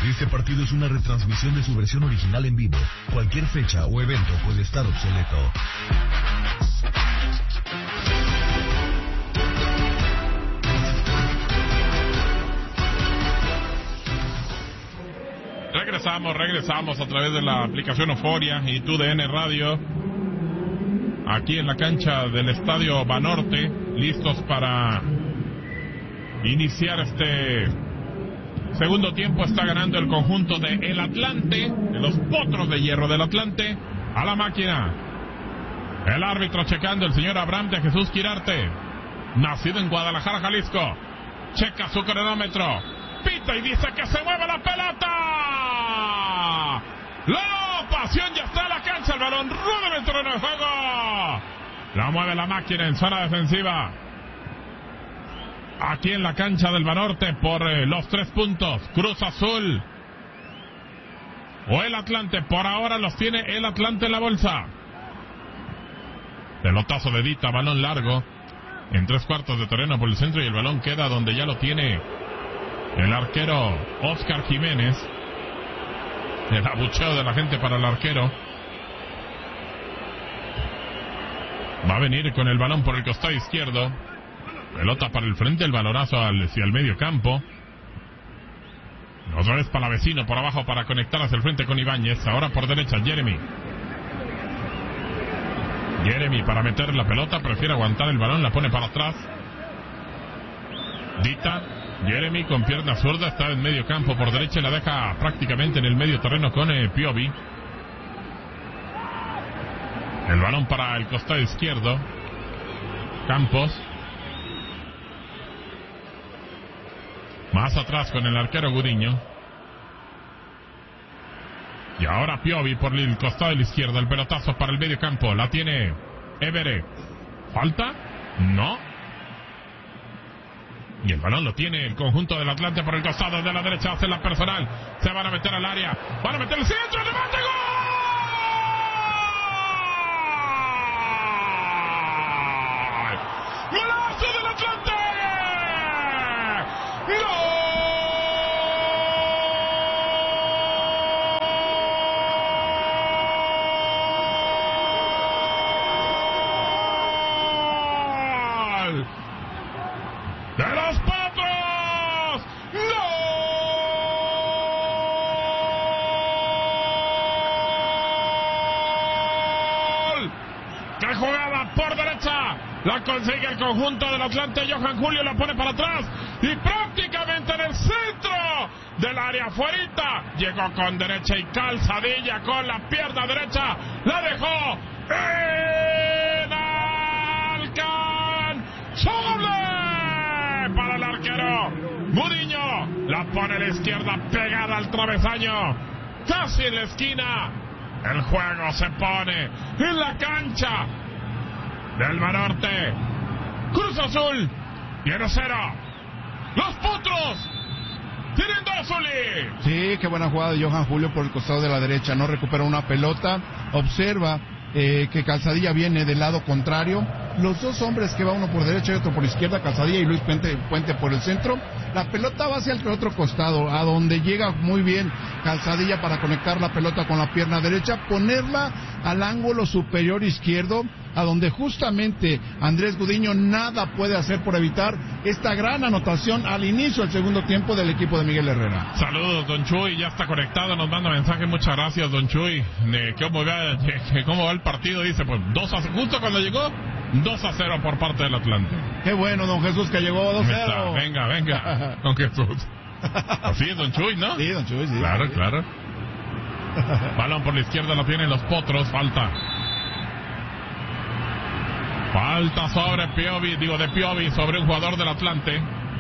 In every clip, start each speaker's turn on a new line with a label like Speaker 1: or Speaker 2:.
Speaker 1: Este partido es una retransmisión de su versión original en vivo. Cualquier fecha o evento puede estar obsoleto.
Speaker 2: Regresamos a través de la aplicación Euforia y TUDN Radio. Aquí en la cancha del Estadio Banorte, listos para iniciar este segundo tiempo. Está ganando el conjunto de El Atlante, de los Potros de Hierro del Atlante, a la máquina. El árbitro checando, el señor Abraham de Jesús Quirarte, nacido en Guadalajara, Jalisco. Checa su cronómetro, pita y dice que se mueve la pelota. La pasión ya está en la cancha, el balón rueda en el terreno de juego. La mueve la máquina en zona defensiva. Aquí en la cancha del Banorte por los 3 puntos. Cruz Azul o el Atlante. Por ahora los tiene el Atlante en la bolsa. Pelotazo de Dita, balón largo en 3/4 de terreno por el centro y el balón queda donde ya lo tiene el arquero Oscar Jiménez. El abucheo de la gente para el arquero. Va a venir con el balón por el costado izquierdo. Pelota para el frente, el balonazo hacia el medio campo. Otra vez para vecino, por abajo para conectar hacia el frente con Ibáñez. Ahora por derecha, Jeremy para meter la pelota, prefiere aguantar el balón, la pone para atrás. Dita, Jeremy con pierna zurda, está en medio campo por derecha y la deja prácticamente en el medio terreno con Piovi. El balón para el costado izquierdo, Campos. Más atrás con el arquero Gudiño. Y ahora Piovi por el costado de la izquierda. El pelotazo para el medio campo. La tiene Évere. ¿Falta? No. Y el balón lo tiene el conjunto del Atlante por el costado de la derecha. Hace la personal. Se van a meter al área. Van a meter el centro. ¡Remate! ¡Gol! ¡Golazo del Atlante! ¡Gol! ¡De los Potros! ¡Gol! ¡Qué jugada por derecha! La consigue el conjunto del Atlante. Johan Julio la pone para atrás y prácticamente en el centro del área afuerita. Llegó con derecha y Calzadilla con la pierna derecha. La dejó inalcanzable para el arquero Gudiño. La pone a la izquierda pegada al travesaño, casi en la esquina. El juego se pone en la cancha del Banorte. Cruz Azul tiene 0. Los Potros tienen 2, Uli.
Speaker 3: Sí, qué buena jugada de Johan Julio por el costado de la derecha. No recupera una pelota. Observa que Calzadilla viene del lado contrario. Los dos hombres que va, uno por derecha y otro por izquierda, Calzadilla y Luis Puente por el centro. La pelota va hacia el otro costado, a donde llega muy bien Calzadilla para conectar la pelota con la pierna derecha, ponerla al ángulo superior izquierdo, a donde justamente Andrés Gudiño nada puede hacer por evitar esta gran anotación al inicio del segundo tiempo del equipo de Miguel Herrera.
Speaker 2: Saludos, don Chuy, ya está conectado, nos manda mensaje, muchas gracias, don Chuy. ¿Cómo va el partido? Dice, pues 2-0, justo cuando llegó, 2-0 por parte del Atlante.
Speaker 3: Qué bueno, don Jesús, que llegó 2-0.
Speaker 2: Venga, don Jesús. Así es, don Chuy, ¿no?
Speaker 3: Sí, don Chuy, sí.
Speaker 2: Claro. Balón por la izquierda, lo tienen los Potros, falta sobre Piovi, sobre un jugador del Atlante.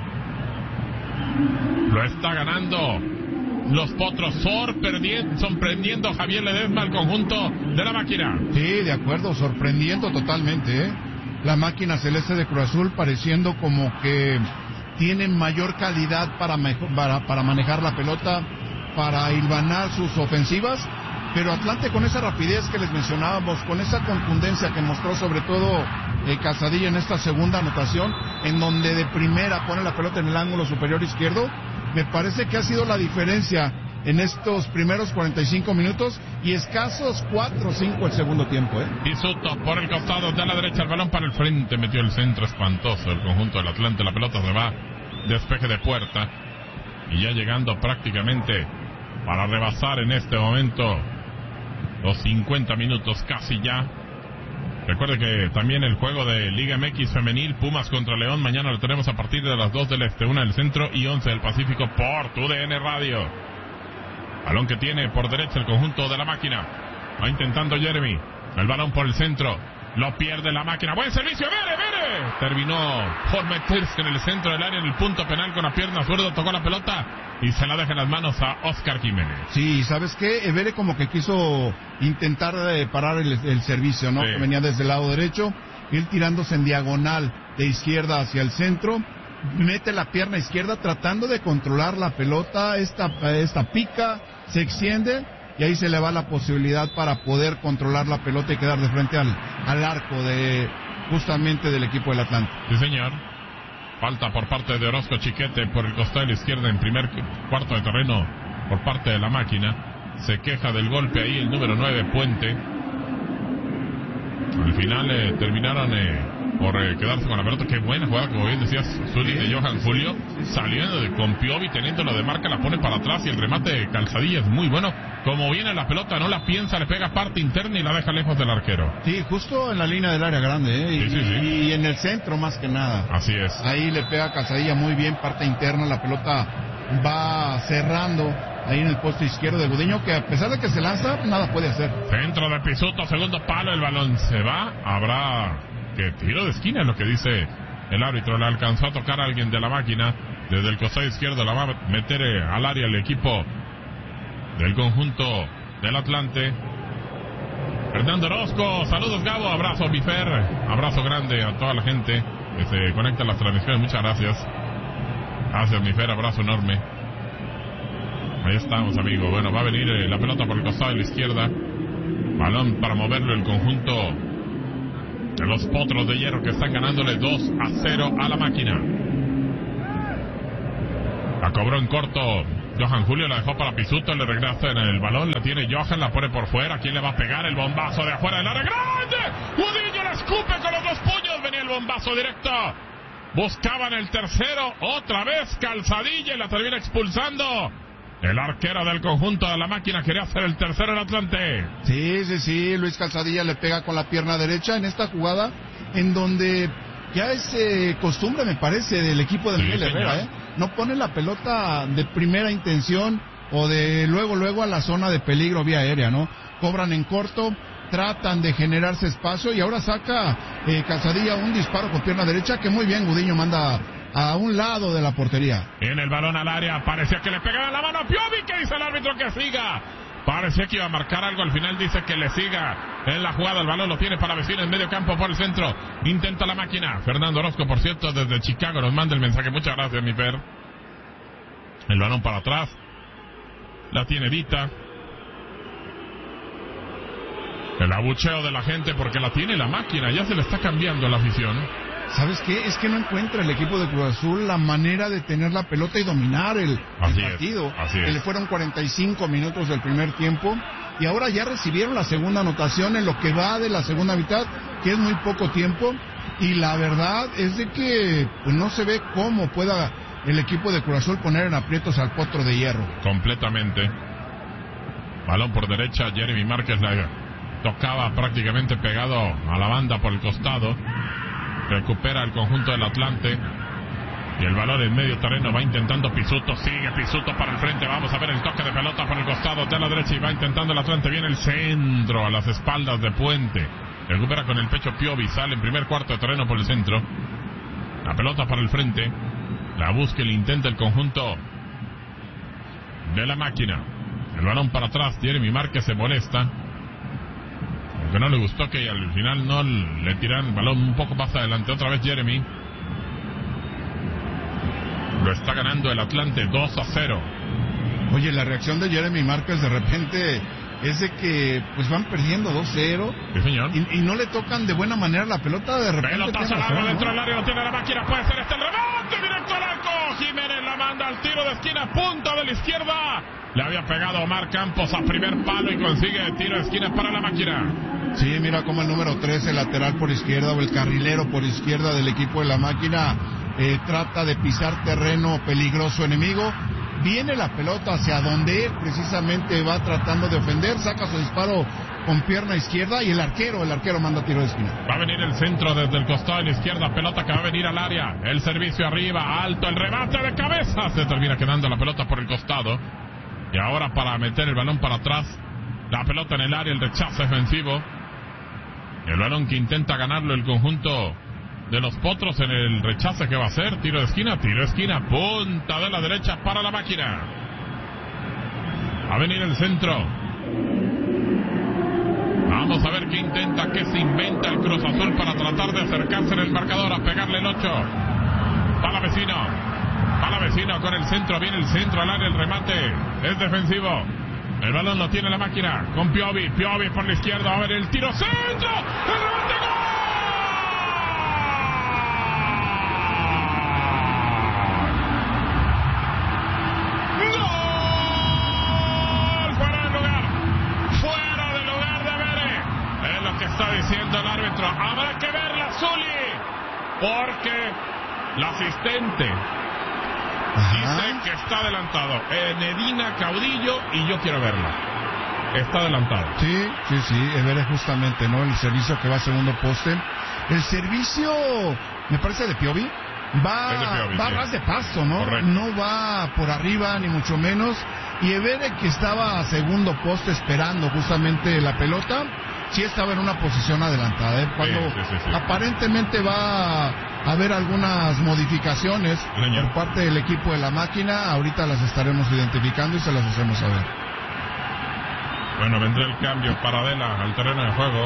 Speaker 2: Lo está ganando los Potros, sorprendiendo a Javier Ledesma al conjunto de la máquina.
Speaker 3: Sí, de acuerdo, sorprendiendo totalmente, ¿eh? La máquina celeste de Cruz Azul pareciendo como que tiene mayor calidad para manejar la pelota, para hilvanar sus ofensivas, pero Atlante con esa rapidez que les mencionábamos, con esa contundencia que mostró sobre todo Calzadilla en esta segunda anotación, en donde de primera pone la pelota en el ángulo superior izquierdo, me parece que ha sido la diferencia en estos primeros 45 minutos y escasos 4 o 5 el segundo tiempo.
Speaker 2: Pisuto por el costado de la derecha, el balón para el frente, metió el centro espantoso el conjunto del Atlante, la pelota se va, despeje de puerta y ya llegando prácticamente para rebasar en este momento los 50 minutos casi ya. Recuerde que también el juego de Liga MX femenil, Pumas contra León, mañana lo tenemos a partir de las 2 del Este, 1 del Centro y 11 del Pacífico por TUDN Radio. Balón que tiene por derecha el conjunto de la máquina. Va intentando Jeremy. El balón por el centro. Lo pierde la máquina. Buen servicio. ¡Vere! Terminó por meterse en el centro del área, en el punto penal con la pierna zurda. Tocó la pelota y se la deja en las manos a Oscar Jiménez.
Speaker 3: Sí, ¿sabes qué? Evere como que quiso intentar parar el servicio, ¿no?
Speaker 2: Sí.
Speaker 3: Que venía desde el lado derecho. Él tirándose en diagonal de izquierda hacia el centro. Mete la pierna izquierda tratando de controlar la pelota. Esta pica, se extiende y ahí se le va la posibilidad para poder controlar la pelota y quedar de frente al arco justamente del equipo del Atlante.
Speaker 2: Sí, señor. Falta por parte de Orozco Chiquete por el costado de la izquierda en primer cuarto de terreno por parte de la máquina. Se queja del golpe ahí el número 9, Puente. Al final terminaron por quedarse con la pelota. Qué buena jugada, como bien decías, Zuli, de Johan Julio, saliendo con Piovi, teniéndolo de marca, la pone para atrás y el remate de Calzadilla es muy bueno. Como viene la pelota, no la piensa, le pega parte interna y la deja lejos del arquero.
Speaker 3: Sí, justo en la línea del área grande,
Speaker 2: Sí.
Speaker 3: Y en el centro más que nada.
Speaker 2: Así es.
Speaker 3: Ahí le pega Calzadilla muy bien, parte interna, la pelota va cerrando ahí en el poste izquierdo de Gudiño, que a pesar de que se lanza, nada puede hacer.
Speaker 2: Centro de Pisuto, segundo palo, el balón se va, habrá que tiro de esquina, es lo que dice el árbitro. Le alcanzó a tocar a alguien de la máquina, desde el costado izquierdo la va a meter al área el equipo del conjunto del Atlante. Fernando Orozco, saludos Gabo, abrazo Bifer, abrazo grande a toda la gente que se conecta a las transmisiones, muchas gracias. Gracias Bifer, abrazo enorme. Ahí estamos, amigo. Bueno, va a venir la pelota por el costado de la izquierda. Balón para moverlo el conjunto de los Potros de Hierro, que están ganándole 2-0 a la máquina. La cobró en corto Johan Julio, la dejó para Pisuto, le regresa en el balón, la tiene Johan, la pone por fuera. ¿Quién le va a pegar? El bombazo de afuera del área grande. Gudiño la escupe con los 2 puños. Venía el bombazo directo. Buscaban el tercero. Otra vez Calzadilla y la termina expulsando. El arquero del conjunto de la máquina quería hacer el tercero en Atlante.
Speaker 3: Sí, Luis Calzadilla le pega con la pierna derecha en esta jugada en donde ya es costumbre, me parece, del equipo de Miguel Herrera, No pone la pelota de primera intención o de luego a la zona de peligro vía aérea, ¿no? Cobran en corto, tratan de generarse espacio y ahora saca Calzadilla un disparo con pierna derecha que muy bien Gudiño manda a un lado de la portería.
Speaker 2: En el balón al área, parecía que le pegaba la mano a Piovi, que dice el árbitro que siga. Parecía que iba a marcar algo, al final dice que le siga en la jugada. El balón lo tiene para Vecino en medio campo por el centro. Intenta la máquina. Fernando Orozco, por cierto, desde Chicago nos manda el mensaje. Muchas gracias, mi Fer. El balón para atrás. La tiene Dita. El abucheo de la gente porque la tiene la máquina. Ya se le está cambiando la afición.
Speaker 3: ¿Sabes qué? Es que no encuentra el equipo de Cruz Azul la manera de tener la pelota y dominar el partido.
Speaker 2: Así es.
Speaker 3: Le fueron 45 minutos del primer tiempo y ahora ya recibieron la segunda anotación en lo que va de la segunda mitad, que es muy poco tiempo, y la verdad es de que pues, no se ve cómo pueda el equipo de Cruz Azul poner en aprietos al Potro de Hierro.
Speaker 2: Completamente. Balón por derecha, Jeremy Márquez la tocaba prácticamente pegado a la banda por el costado. Recupera el conjunto del Atlante. Y el balón en medio terreno va intentando Pisuto. Sigue Pisuto para el frente. Vamos a ver el toque de pelota por el costado de la derecha. Y va intentando el Atlante. Viene el centro a las espaldas de Puente. Recupera con el pecho Piovi. Sale en primer cuarto de terreno por el centro. La pelota para el frente. La busca y le intenta el conjunto de la máquina. El balón para atrás. Jeremy Márquez se molesta. Que no le gustó que al final no le tiran el balón un poco más adelante. Otra vez Jeremy. Lo está ganando el Atlante 2-0.
Speaker 3: Oye, la reacción de Jeremy Márquez de repente es de que pues van perdiendo 2-0.
Speaker 2: Sí, señor.
Speaker 3: Y no le tocan de buena manera la pelota de repente.
Speaker 2: Pelotazo largo dentro del área, lo tiene la máquina. Puede ser este el remate directo al arco. Jiménez la manda al tiro de esquina, punta de la izquierda. Le había pegado Omar Campos a primer palo y consigue tiro de esquina para la máquina.
Speaker 3: Sí, mira cómo el número 13, el lateral por izquierda o el carrilero por izquierda del equipo de la máquina, trata de pisar terreno peligroso enemigo. Viene la pelota hacia donde él precisamente va tratando de ofender, saca su disparo con pierna izquierda y el arquero manda tiro de esquina.
Speaker 2: Va a venir el centro desde el costado de la izquierda, pelota que va a venir al área, el servicio arriba, alto, el remate de cabeza, se termina quedando la pelota por el costado. Y ahora para meter el balón para atrás, la pelota en el área, el rechazo defensivo. El balón que intenta ganarlo el conjunto de los Potros en el rechace que va a hacer. Tiro de esquina, punta de la derecha para la máquina. Va a venir el centro. Vamos a ver qué intenta, qué se inventa el Cruz Azul para tratar de acercarse en el marcador, a pegarle el 8. Palavecino con el centro, viene el centro al área, el remate es defensivo. El balón lo tiene la máquina con Piovi por la izquierda, va a ver el tiro, centro, el remate, ¡gol! Fuera del lugar de Bere, es lo que está diciendo el árbitro. Habrá que verla, Zuli, porque el asistente dice que está adelantado. Medina Caudillo, y yo quiero verla. Está adelantado.
Speaker 3: Sí, el ver justamente, ¿no? El servicio que va a segundo poste. El servicio, me parece de Piovi. Va a ras de paso, ¿no?
Speaker 2: Correcto.
Speaker 3: No va por arriba, ni mucho menos. Y Evere, que estaba a segundo poste esperando justamente la pelota, sí estaba en una posición adelantada. Cuando
Speaker 2: sí.
Speaker 3: aparentemente va a haber algunas modificaciones por parte del equipo de la máquina, ahorita las estaremos identificando y se las hacemos saber.
Speaker 2: Bueno, vendrá el cambio para Adela al terreno de juego.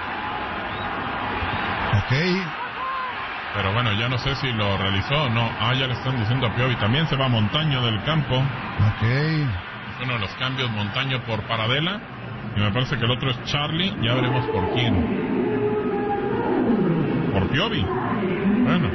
Speaker 3: Ok.
Speaker 2: Pero bueno, ya no sé si lo realizó o no. Ya le están diciendo a Piovi. También se va Montaño del campo.
Speaker 3: Ok.
Speaker 2: Es uno de los cambios, Montaño por Paradela. Y me parece que el otro es Charlie. Ya veremos por quién. Por Piovi. Bueno.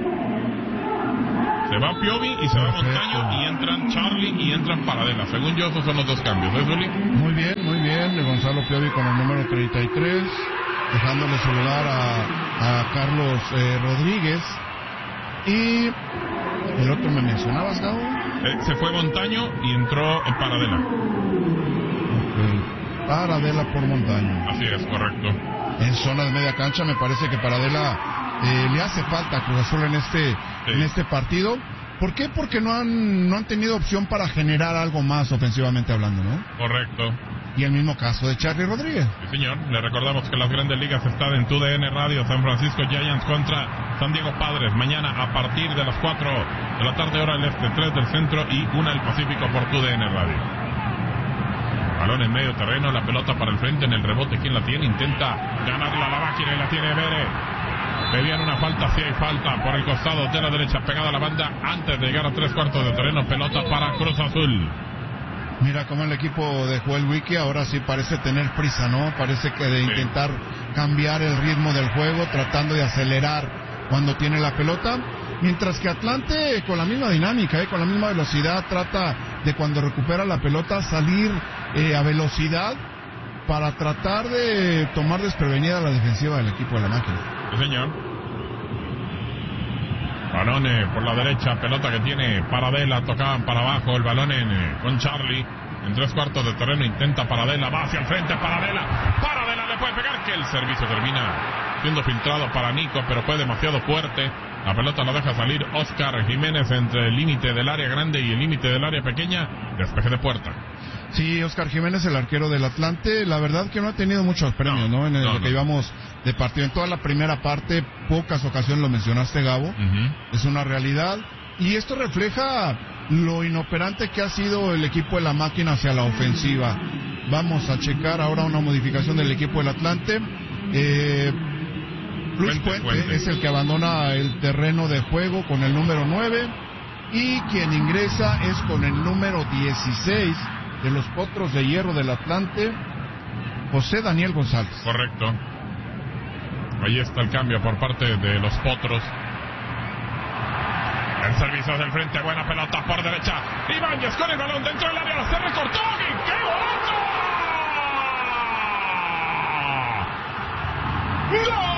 Speaker 2: Se va Piovi y se va Montaño. Y entran Charlie y entran Paradela. Según yo, esos son los dos cambios. ¿Ves, Zuli?
Speaker 3: Muy bien. De Gonzalo Piovi con el número 33. Dejándole su lugar a Carlos Rodríguez. Y el otro me mencionabas, Gabo.
Speaker 2: Se fue Montaño y entró Paradela.
Speaker 3: Okay. Paradela por Montaño.
Speaker 2: Así es, correcto.
Speaker 3: En zona de media cancha me parece que Paradela le hace falta a Cruz Azul en este partido. ¿Por qué? Porque no han tenido opción para generar algo más ofensivamente hablando, ¿no?
Speaker 2: Correcto.
Speaker 3: Y el mismo caso de Charlie Rodríguez.
Speaker 2: Sí, señor. Le recordamos que las Grandes Ligas están en TUDN Radio. San Francisco Giants contra San Diego Padres. Mañana a partir de las 4 de la tarde, hora del este, 3 del centro y 1 del Pacífico por TUDN Radio. Balón en medio terreno, la pelota para el frente en el rebote. ¿Quién la tiene? Intenta ganarla a la máquina y la tiene Bere. Pedían una falta, sí hay falta por el costado de la derecha, pegada a la banda antes de llegar a 3/4 de terreno. Pelota para Cruz Azul.
Speaker 3: Mira cómo el equipo de Joel Wiki ahora sí parece tener prisa, ¿no? Parece que de intentar cambiar el ritmo del juego, tratando de acelerar cuando tiene la pelota. Mientras que Atlante con la misma dinámica, con la misma velocidad, trata de cuando recupera la pelota salir a velocidad para tratar de tomar desprevenida la defensiva del equipo de la máquina.
Speaker 2: Sí, señor. Balón por la derecha, pelota que tiene Paradela, tocaban para abajo, el balón con Charlie, en 3/4 de terreno, intenta Paradela, va hacia el frente, Paradela le puede pegar, que el servicio termina siendo filtrado para Nico, pero fue demasiado fuerte, la pelota la deja salir Oscar Jiménez entre el límite del área grande y el límite del área pequeña, despeje de puerta.
Speaker 3: Sí, Oscar Jiménez, el arquero del Atlante, la verdad que no ha tenido muchos premios, ¿no? En lo que íbamos de partido. En toda la primera parte, pocas ocasiones lo mencionaste, Gabo. Es una realidad. Y esto refleja lo inoperante que ha sido el equipo de la máquina hacia la ofensiva. Vamos a checar ahora una modificación del equipo del Atlante. Luis Puente es el que abandona el terreno de juego con el número 9. Y quien ingresa es con el número 16 de los Potros de Hierro del Atlante, José Daniel González.
Speaker 2: Correcto. Ahí está el cambio por parte de los Potros. El servicio del frente, buena pelota por derecha. Ibáñez con el balón dentro del área, se recortó y ¡qué golazo! ¡Gol!